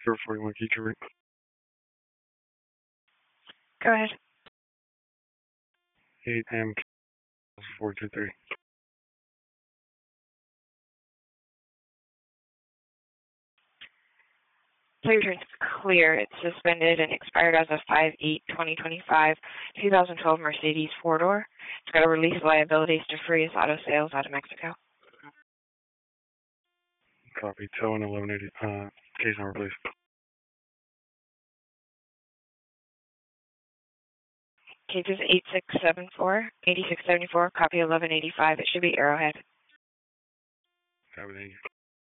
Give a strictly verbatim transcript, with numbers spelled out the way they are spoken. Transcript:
zero forty-one, keep your ring. Go ahead. eight M four two three. So your turn's clear. It's suspended and expired as of five eight twenty twenty-five. two thousand twelve Mercedes four-door. It's got to release liabilities to Frias Auto Sales out of Mexico. Copy. Tow and eleven eighty. Uh, case number, please. Case is eight six seven four, eight six seven four, copy eleven eighty-five. It should be Arrowhead. Copy, thank you.